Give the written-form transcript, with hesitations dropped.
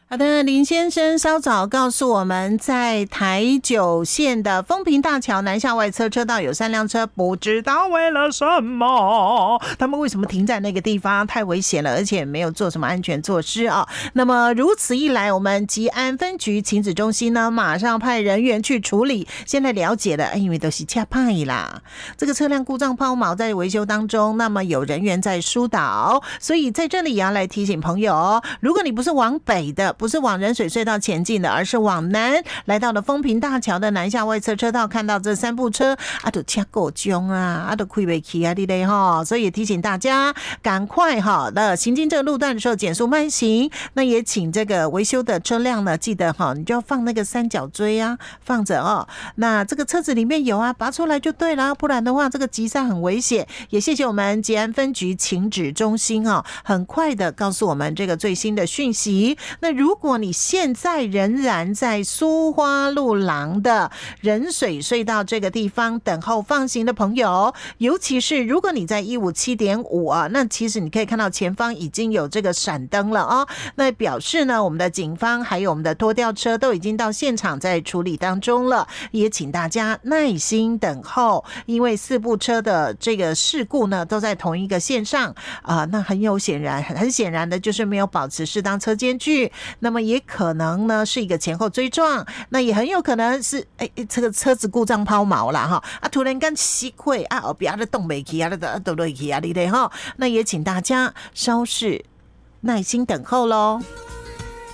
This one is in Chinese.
好的，林先生稍早告诉我们，在台九线的丰平大桥南下外侧车道有3辆车，不知道为了什么，他们为什么停在那个地方？太危险了，而且没有做什么安全措施啊。那么如此一来，我们吉安分局晴子中心呢，马上派人员去处理。现在了解了，因为都是恰派啦，这个车辆故障抛锚在维修当中，那么有人员在疏导，所以在这里也要来提醒朋友，如果你不是往北的，不是往仁水隧道前进的，而是往南来到了丰平大桥的南下外侧车道，看到这3部车啊，都车够凶啊，啊都开不起啊，对不对哈？所以也提醒大家赶快哈的行经这个路段的时候减速慢行。那也请这个维修的车辆呢，记得哈，你就要放那个三角锥啊，放着哦。那这个车子里面有啊，拔出来就对了，不然的话这个急刹很危险。也谢谢我们吉安分局晴子中心哦，很快的告诉我们这个最新的讯息。那如果你现在仍然在苏花路廊的仁水隧道这个地方等候放行的朋友，尤其是如果你在157.5啊，那其实你可以看到前方已经有这个闪灯了哦，那表示呢我们的警方还有我们的拖吊车都已经到现场在处理当中了，也请大家耐心等候，因为4部车的这个事故呢都在同一个线上那很显然的就是没有保持适当车间距，那么也可能呢是一个前后追撞，那也很有可能是这个车子故障抛锚啦哈突然间熄火啊，后边的动不起啊，都落去啊，对不对哈？那也请大家稍事耐心等候咯。